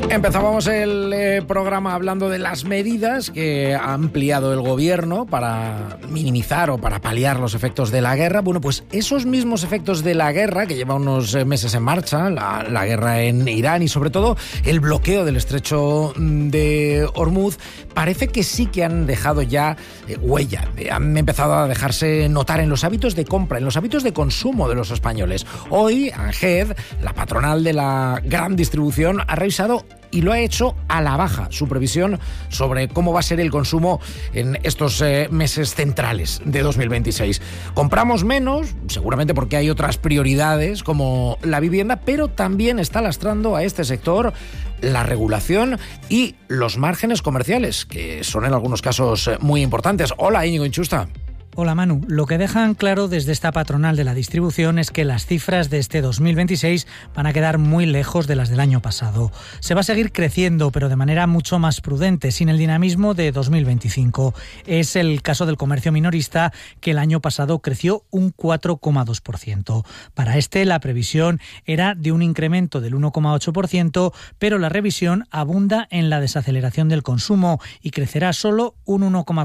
Empezábamos el programa hablando de las medidas que ha ampliado el gobierno para minimizar o para paliar los efectos de la guerra. Bueno, pues esos mismos efectos de la guerra que lleva unos meses en marcha, la guerra en Irán y sobre todo el bloqueo del estrecho de Hormuz, parece que sí que han dejado ya huella, han empezado a dejarse notar en los hábitos de compra, en los hábitos de consumo de los españoles. Hoy, ANGED, la patronal de la gran distribución, ha revisado y lo ha hecho a la baja su previsión sobre cómo va a ser el consumo en estos meses centrales de 2026. Compramos menos, seguramente porque hay otras prioridades como la vivienda, pero también está lastrando a este sector la regulación y los márgenes comerciales, que son en algunos casos muy importantes. Hola, Íñigo Inchusta. Hola Manu, lo que dejan claro desde esta patronal de la distribución es que las cifras de este 2026 van a quedar muy lejos de las del año pasado. Se va a seguir creciendo, pero de manera mucho más prudente, sin el dinamismo de 2025. Es el caso del comercio minorista, que el año pasado creció un 4,2%. Para este, la previsión era de un incremento del 1,8%, pero la revisión abunda en la desaceleración del consumo y crecerá solo un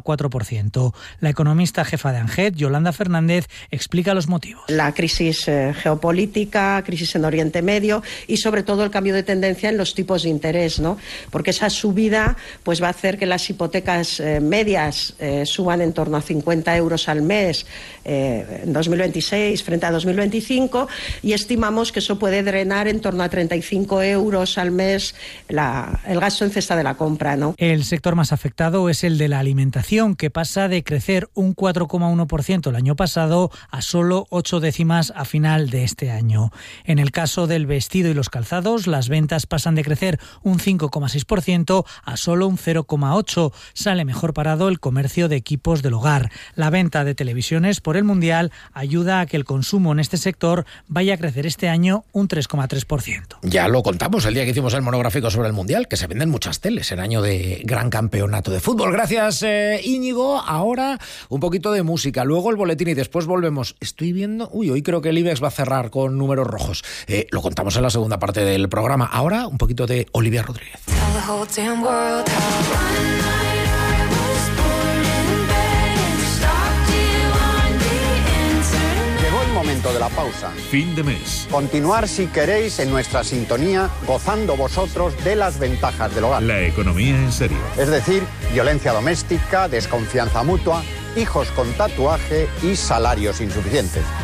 1,4%. La economista jefa de ANGED, Yolanda Fernández, explica los motivos. La crisis geopolítica, crisis en Oriente Medio y sobre todo el cambio de tendencia en los tipos de interés, ¿no? Porque esa subida pues va a hacer que las hipotecas medias suban en torno a 50 euros al mes en 2026 frente a 2025 y estimamos que eso puede drenar en torno a 35 euros al mes el gasto en cesta de la compra, ¿no? El sector más afectado es el de la alimentación, que pasa de crecer un 4,1% el año pasado a solo 8 décimas a final de este año. En el caso del vestido y los calzados, las ventas pasan de crecer un 5,6% a solo un 0,8%. Sale mejor parado el comercio de equipos del hogar. La venta de televisiones por el Mundial ayuda a que el consumo en este sector vaya a crecer este año un 3,3%. Ya lo contamos el día que hicimos el monográfico sobre el Mundial, que se venden muchas teles en año de gran campeonato de fútbol. Gracias, Íñigo. Ahora un poquito de música, luego el boletín y después volvemos. Estoy viendo... hoy creo que el IBEX va a cerrar con números rojos. Lo contamos en la segunda parte del programa. Ahora un poquito de Olivia Rodríguez. Llegó el momento de la pausa. Fin de mes. Continuar, si queréis, en nuestra sintonía, gozando vosotros de las ventajas del hogar. La economía en serio. Es decir, violencia doméstica, desconfianza mutua, hijos con tatuaje y salarios insuficientes.